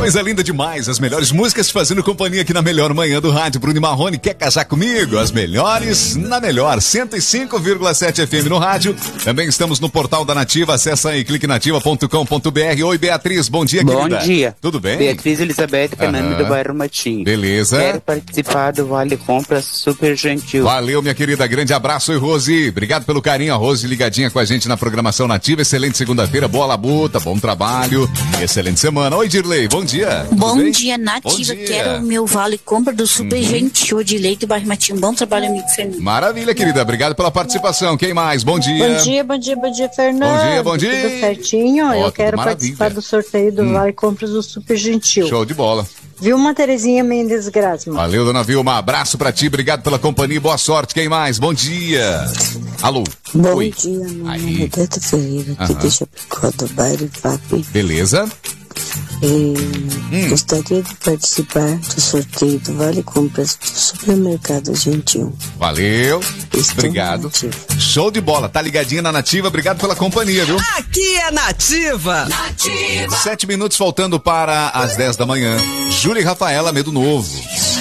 Coisa linda demais, as melhores músicas fazendo companhia aqui na melhor manhã do rádio. Bruno e Marrone, quer casar comigo? As melhores na melhor, 105,7 FM no rádio. Também estamos no portal da Nativa, acessa aí, cliquenativa.com.br. Oi, Beatriz, bom dia, querida. Bom dia. Tudo bem? Beatriz Elizabeth Caname do bairro Matinho. Beleza. Quero participar do Vale Compras Super Gentil. Valeu, minha querida, grande abraço. Oi, Rose, obrigado pelo carinho. A Rose ligadinha com a gente na programação Nativa. Excelente segunda-feira, boa labuta, bom trabalho, excelente semana. Oi, Dirley, bom dia. Bom dia, Nativa. Bom dia. Quero o meu vale compra do Super Gentil de Leite, bairro Matinho. Bom trabalho, amigo Fernando. Maravilha, querida, obrigado pela participação. Quem mais? Bom dia. Bom dia, Fernando. Bom dia. Tudo certinho? Ó, eu quero maravilha. participar do sorteio do Vale Compras do Super Gentil. Show de bola. Vilma Terezinha Mendes Grasma. Valeu, dona Vilma, abraço pra ti, obrigado pela companhia, boa sorte. Quem mais? Bom dia. Alô. Bom Oi. dia, meu nome Aí. é Roberta Ferreira, aqui de Chapecó, do bairro FAP. Beleza? Gostaria de participar do sorteio do Vale Compras do Supermercado Gentil. Valeu. Estou Obrigado. nativa. Show de bola, tá ligadinha na Nativa, obrigado pela companhia, viu? Aqui é Nativa. 7 minutos faltando para as 10 da manhã. Júlia e Rafaela, Medo Novo.